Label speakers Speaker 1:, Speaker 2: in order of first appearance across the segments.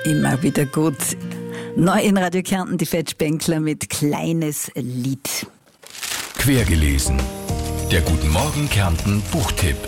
Speaker 1: Immer wieder gut. Neu in Radio Kärnten die Fettspänkler mit Kleines Lied.
Speaker 2: Quergelesen. Der Guten Morgen Kärnten Buchtipp.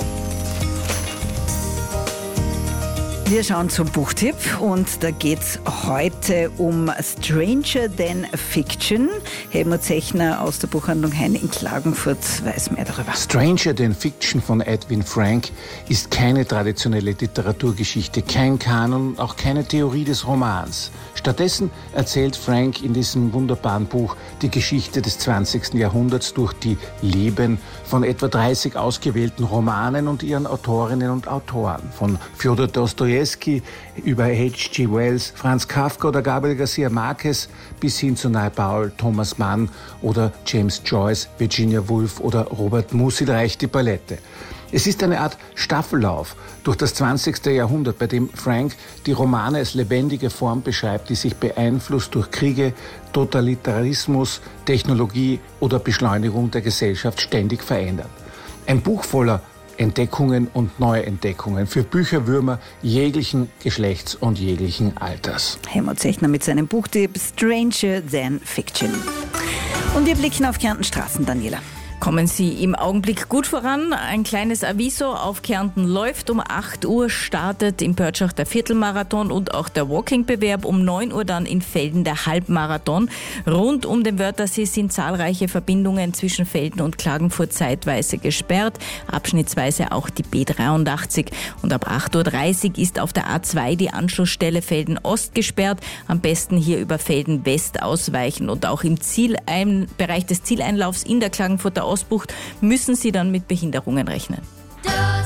Speaker 1: Wir schauen zum Buchtipp und da geht's heute um Stranger Than Fiction. Helmut Zechner aus der Buchhandlung Hein in Klagenfurt weiß mehr darüber.
Speaker 3: Stranger Than Fiction von Edwin Frank ist keine traditionelle Literaturgeschichte, kein Kanon und auch keine Theorie des Romans. Stattdessen erzählt Frank in diesem wunderbaren Buch die Geschichte des 20. Jahrhunderts durch die Leben von etwa 30 ausgewählten Romanen und ihren Autorinnen und Autoren. Von Fjodor Dostojewski über H.G. Wells, Franz Kafka oder Gabriel García Márquez bis hin zu Naipaul, Thomas Mann oder James Joyce, Virginia Woolf oder Robert Musil reicht die Palette. Es ist eine Art Staffellauf durch das 20. Jahrhundert, bei dem Frank die Romane als lebendige Form beschreibt, die sich beeinflusst durch Kriege, Totalitarismus, Technologie oder Beschleunigung der Gesellschaft ständig verändert. Ein Buch voller Entdeckungen und Neuentdeckungen für Bücherwürmer jeglichen Geschlechts und jeglichen Alters.
Speaker 1: Helmut Zechner mit seinem Buchtipp Stranger Than Fiction. Und wir blicken auf Kärnten Straßen, Daniela.
Speaker 4: Kommen Sie im Augenblick gut voran. Ein kleines Aviso auf Kärnten läuft. Um 8 Uhr startet in Pörtschach der Viertelmarathon und auch der Walking-Bewerb. Um 9 Uhr dann in Velden der Halbmarathon. Rund um den Wörthersee sind zahlreiche Verbindungen zwischen Velden und Klagenfurt zeitweise gesperrt. Abschnittsweise auch die B83. Und ab 8.30 Uhr ist auf der A2 die Anschlussstelle Velden Ost gesperrt. Am besten hier über Velden West ausweichen. Und auch im Bereich des Zieleinlaufs in der Klagenfurter Ostbucht müssen Sie dann mit Behinderungen rechnen.